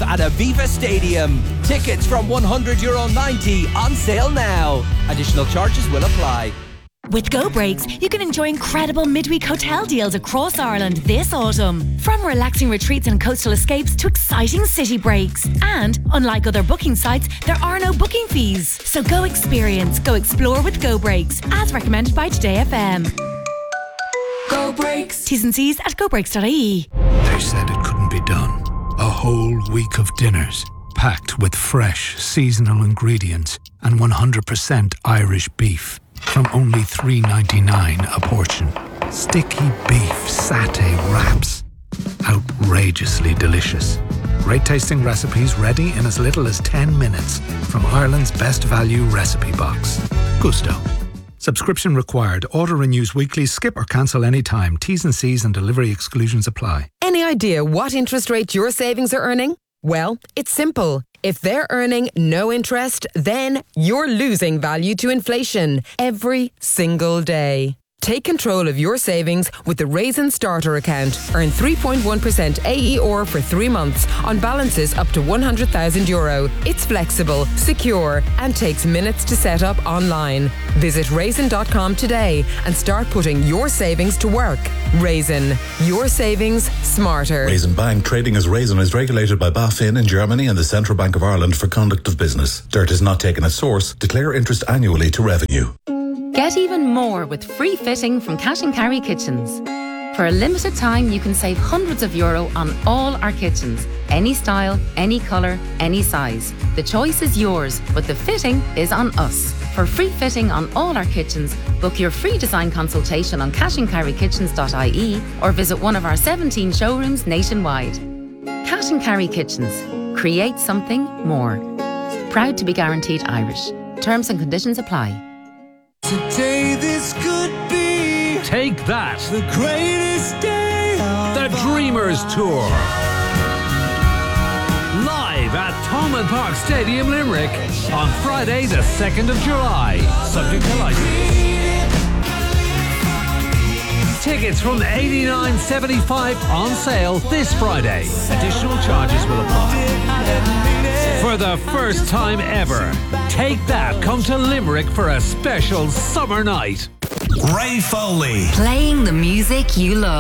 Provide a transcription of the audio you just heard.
4th at Aviva Stadium. Tickets from €100.90 on sale now. Additional charges will apply. With Go Breaks, you can enjoy incredible midweek hotel deals across Ireland this autumn. From relaxing retreats and coastal escapes to exciting city breaks. And, unlike other booking sites, there are no booking fees. So go experience, go explore with Go Breaks, as recommended by Today FM. Go Breaks. T's and C's at gobreaks.ie. They said it couldn't be done. A whole week of dinners, packed with fresh, seasonal ingredients and 100% Irish beef. From only $3.99 a portion. Sticky beef satay wraps. Outrageously delicious. Great tasting recipes ready in as little as 10 minutes from Ireland's best value recipe box. Gusto. Subscription required. Order renews weekly. Skip or cancel anytime. T's and C's and delivery exclusions apply. Any idea what interest rate your savings are earning? Well, it's simple. If they're earning no interest, then you're losing value to inflation every single day. Take control of your savings with the Raisin Starter account. Earn 3.1% AER for 3 months on balances up to €100,000. It's flexible, secure, and takes minutes to set up online. Visit raisin.com today and start putting your savings to work. Raisin, your savings smarter. Raisin Bank, trading as Raisin, is regulated by BaFin in Germany and the Central Bank of Ireland for conduct of business. Dirt is not taken at source. Declare interest annually to revenue. Get even more with free fitting from Cash & Carry Kitchens. For a limited time, you can save hundreds of euro on all our kitchens. Any style, any colour, any size. The choice is yours, but the fitting is on us. For free fitting on all our kitchens, book your free design consultation on cashandcarrykitchens.ie or visit one of our 17 showrooms nationwide. Cash & Carry Kitchens. Create something more. Proud to be guaranteed Irish. Terms and conditions apply. Today this could be Take That, the greatest day of the Dreamers Tour. Live at Thomond Park Stadium, Limerick on Friday the 2nd of July. Subject to license. Tickets from $89.75 on sale this Friday. Additional charges will apply. For the first time ever, Take That come to Limerick for a special summer night. Ray Foley. Playing the music you love.